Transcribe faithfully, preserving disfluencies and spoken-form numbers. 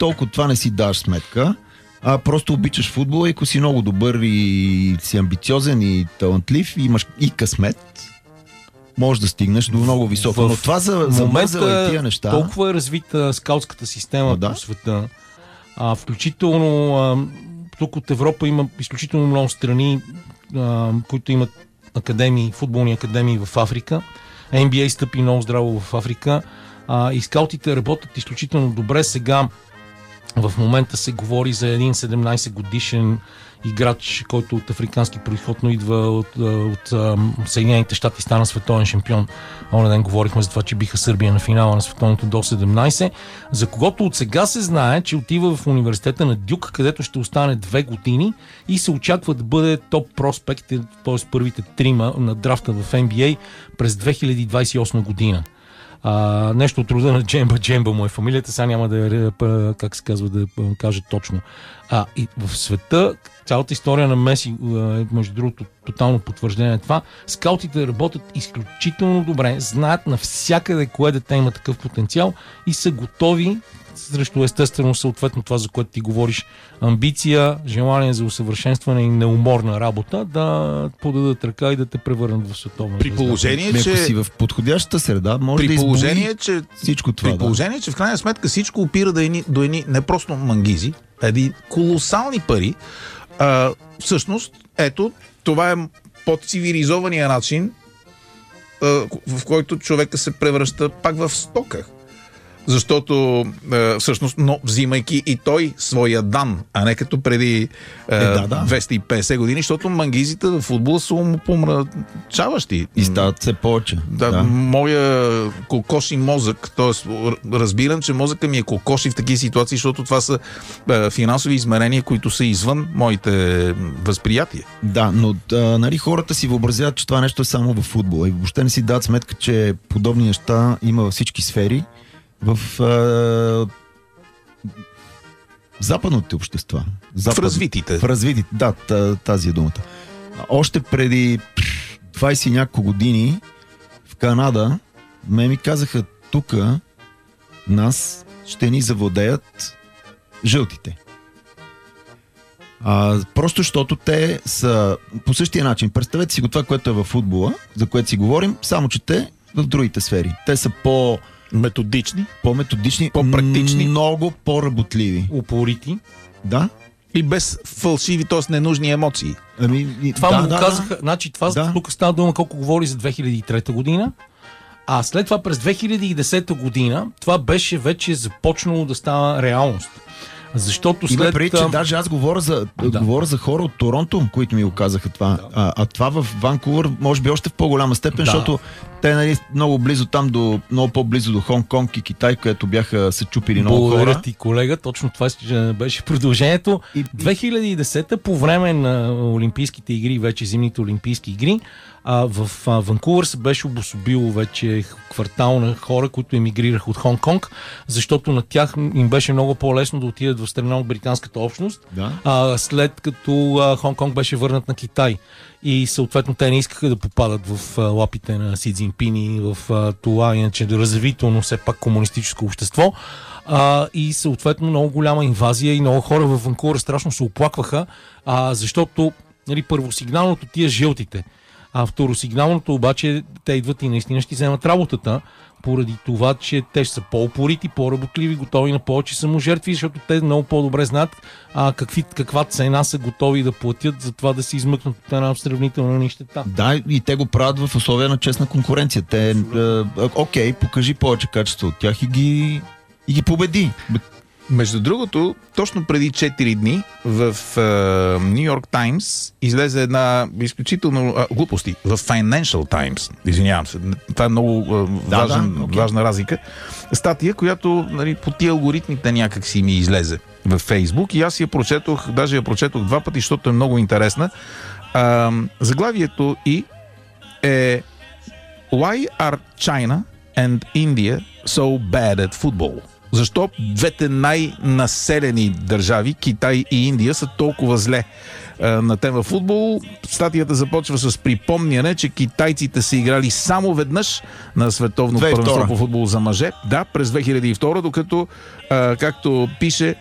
толкова това не си даваш сметка, а просто обичаш футбола и ако си много добър и си амбициозен и талантлив, и имаш и късмет, може да стигнеш до много високо. Но това за, за мързала и тия неща... Толкова е развита скаутската система да? по света. А, включително а, тук от Европа има изключително много страни, а, които имат академии, футболни академии в Африка. Ен Би Ей стъпи много здраво в Африка. А, и скаутите работят изключително добре. Сега в момента се говори за един седемнайсет годишен играч, който от африкански произход, но идва от, от, от Съединените щати, стана световен шампион. Оня ден говорихме за това, че биха Сърбия на финала на световното до седемнайсет, за когото от сега се знае, че отива в университета на Дюк, където ще остане две години и се очаква да бъде топ проспект, т.е. първите трима на драфта в Ен Би Ей през две хиляди двайсет и осма година. А, нещо от рода на Джемба Джемба му е фамилията, сега няма да, как се казва, да кажа точно. А, и в света цялата история на Меси е, между другото, тотално потвърждение на това. Скаутите работят изключително добре, знаят навсякъде кое дете има такъв потенциал и са готови срещу естествено съответно това, за което ти говориш, амбиция, желание за усъвършенстване и неуморна работа, да подадат ръка и да те превърнат в световна При положение, звезда. че... Ако си в подходящата среда, може при да положение, че... всичко това. При положение, да. че в крайна сметка всичко опира до едни, до едни не просто мангизи, а едни колосални пари. А, всъщност, ето, това е по-цивилизования начин, а, в който човека се превръща пак в стока. Защото е, всъщност, но взимайки и той своя дан, а не като преди е, е, да, да. двеста и петдесет години, защото мангизите в футбола са умопомрачаващи. И стават все повече. Да, да. Моя кокоши мозък, т.е. разбирам, че мозъка ми е кокоши в такива ситуации, защото това са е, финансови измерения, които са извън моите възприятия. Да, но да, нали, хората си въобразяват, че това нещо е само в футбола и въобще не си дадат сметка, че подобни неща има във всички сфери. В а, западните общества. Запад, в развитите. В развитите, да, тази е думата. Още преди двайсет и няколко години в Канада ме ми казаха, тука нас ще ни завладеят жълтите. А, просто защото те са по същия начин. Представете си го това, което е във футбола, за което си говорим, само че те в другите сфери. Те са по методични, по-методични, по-практични, много по-работливи. Упорити. Да. И без фалшиви, т.е. ненужни емоции. Ами, и, това да, му да, казаха, да. значи това да. тук става дума колко говори за две хиляди и трета година, а след това през две хиляди и десета година това беше вече започнало да става реалност. Защото след... Има преди, че даже аз говоря за, да. говоря за хора от Торонто, които ми го казаха това. Да. А, а това в Ванкувър може би още в по-голяма степен, да. Защото те нали много близо там, до, много по-близо до Хонг-Конг и Китай, където бяха се чупили много хора. Благодаря ти, колега. Точно това беше продължението. И... две хиляди и десета по време на Олимпийските игри, вече зимните Олимпийски игри, а, в а, Ванкувър се беше обособило вече квартал на хора, които емигрираха от Хонг-Конг, защото на тях им беше много по-лесно да отидат в страна от британската общност, да. а, след като а, Хонг-Конг беше върнат на Китай. И съответно те не искаха да попадат в а, лапите на Си Цзинпин и в а, това, иначе да развително все пак комунистическо общество. А, и съответно много голяма инвазия и много хора в Ванкувър страшно се оплакваха, а, защото нали, първосигналното тия жълтите, а второсигналното обаче те идват и наистина ще вземат работата, поради това, че те ще са по-упорити, по-работливи, готови на повече саможертви, защото те много по-добре знаят а, какви, каква цена са готови да платят за това да се измъкнат от една сравнителна нищета. Да, и те го правят в условия на честна конкуренция. Те, е, окей, покажи повече качество от тях и ги, и ги победи. Между другото, точно преди четири дни в Ню Йорк Таймс излезе една изключително а, глупости. В Financial Times, извинявам се, това е много а, да, важен, да, okay. важна разлика. Статия, която нали, по тия алгоритмите някак си ми излезе в Фейсбук и аз я прочетох, даже я прочетох два пъти, защото е много интересна. А, заглавието и е Why are China and India so bad at football? защо двете най-населени държави, Китай и Индия, са толкова зле на тема футбол. Статията започва с припомняне, че китайците са играли само веднъж на световно първенство по футбол за мъже. Да, през две хиляди и втора, докато, а, както пише,